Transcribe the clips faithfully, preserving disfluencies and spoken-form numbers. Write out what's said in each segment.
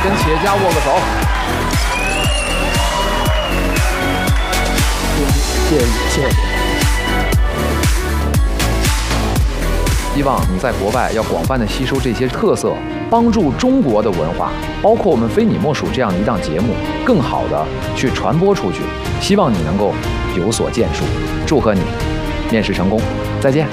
型企业家握个手。 谢谢谢谢。 希望你在国外要广泛的吸收这些特色，帮助中国的文化，包括我们非你莫属这样的一档节目，更好的去传播出去。希望你能够有所建树，祝贺你面试成功，再见。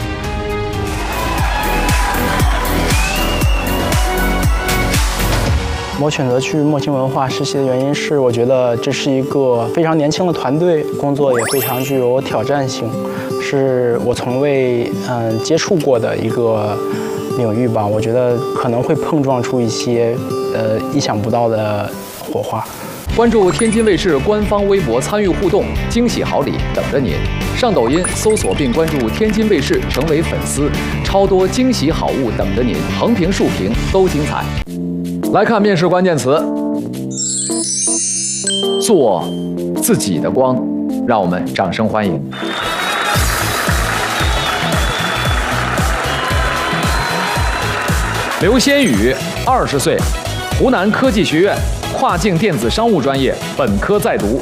我选择去墨青文化实习的原因是，我觉得这是一个非常年轻的团队，工作也非常具有挑战性，是我从未嗯接触过的一个领域吧。我觉得可能会碰撞出一些呃意想不到的火花。 关注天津卫视官方微博，参与互动，惊喜好礼等着您。上抖音搜索并关注天津卫视，成为粉丝，超多惊喜好物等着您，横屏竖屏都精彩。来看面试关键词，做自己的光，让我们掌声欢迎。刘先宇，二十岁，湖南科技学院跨境电子商务专业本科在读。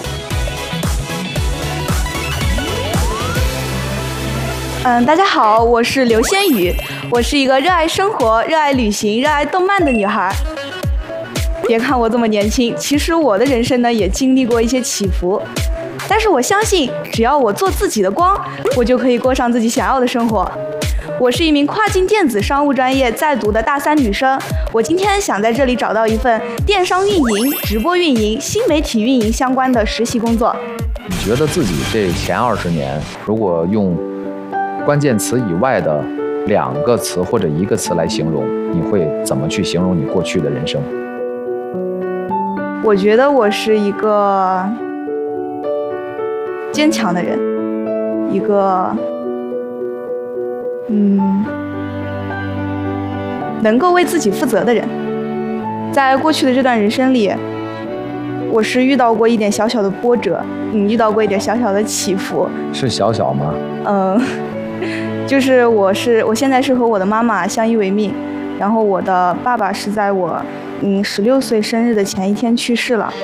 嗯，大家好，我是刘先宇，我是一个热爱生活、热爱旅行、热爱动漫的女孩。别看我这么年轻，其实我的人生呢也经历过一些起伏，但是我相信，只要我做自己的光，我就可以过上自己想要的生活。我是一名跨境电子商务专业在读的大三女生，我今天想在这里找到一份电商运营、直播运营、新媒体运营相关的实习工作。 你觉得自己这前二十年，如果用关键词以外的两个词或者一个词来形容，你会怎么去形容你过去的人生？ 我觉得我是一个坚强的人，一个嗯能够为自己负责的人。在过去的这段人生里，我是遇到过一点小小的波折，嗯，遇到过一点小小的起伏。 是小小吗？ 嗯，就是我是我现在是和我的妈妈相依为命，然后我的爸爸是在我嗯十六岁生日的前一天去世了。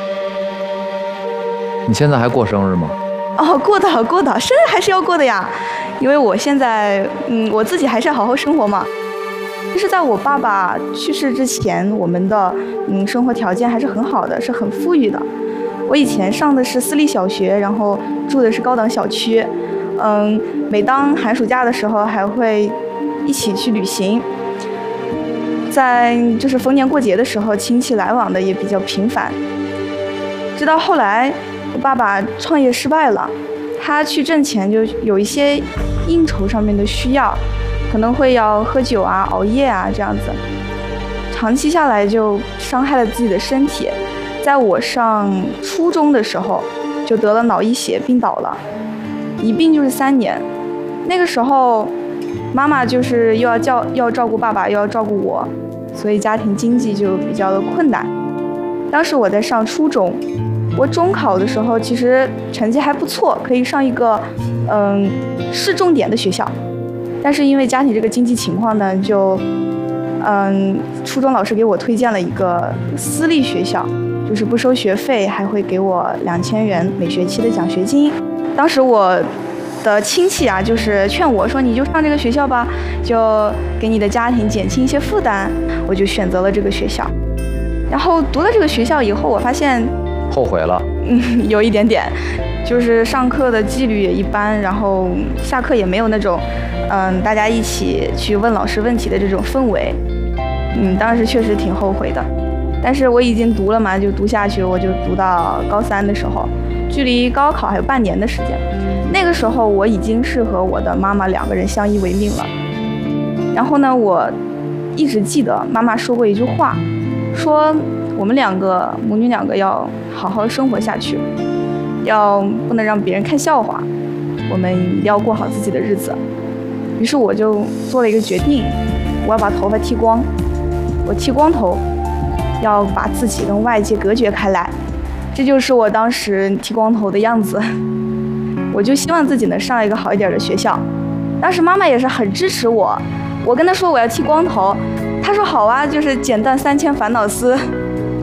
你现在还过生日吗？ 哦，过的过的，生日还是要过的呀，因为我现在嗯我自己还是要好好生活嘛。就是在我爸爸去世之前，我们的嗯生活条件还是很好的，是很富裕的。我以前上的是私立小学，然后住的是高档小区，嗯，每当寒暑假的时候还会一起去旅行。在就是逢年过节的时候，亲戚来往的也比较频繁。直到后来，我爸爸创业失败了，他去挣钱就有一些应酬上面的需要，可能会要喝酒啊、熬夜啊这样子，长期下来就伤害了自己的身体。在我上初中的时候，就得了脑溢血，病倒了，一病就是三年。那个时候，妈妈就是又要照要照顾爸爸，又要照顾我，所以家庭经济就比较的困难。当时我在上初中，我中考的时候其实成绩还不错，可以上一个嗯市重点的学校，但是因为家庭这个经济情况呢，就嗯初中老师给我推荐了一个私立学校，就是不收学费，还会给我两千元每学期的奖学金。当时我的亲戚啊，就是劝我说，你就上这个学校吧，就给你的家庭减轻一些负担。我就选择了这个学校。然后读了这个学校以后，我发现后悔了， 嗯，有一点点，就是上课的纪律也一般，然后下课也没有那种，嗯，大家一起去问老师问题的这种氛围。嗯，当时确实挺后悔的。但是我已经读了嘛，就读下去，我就读到高三的时候，距离高考还有半年的时间。那个时候我已经是和我的妈妈两个人相依为命了。然后呢，我一直记得妈妈说过一句话，说我们两个母女两个要好好生活下去，要不能让别人看笑话，我们一定要过好自己的日子。于是我就做了一个决定，我要把头发剃光，我剃光头，要把自己跟外界隔绝开来。这就是我当时剃光头的样子。我就希望自己能上一个好一点的学校。当时妈妈也是很支持我，我跟她说我要剃光头，她说好啊，就是剪断三千烦恼丝。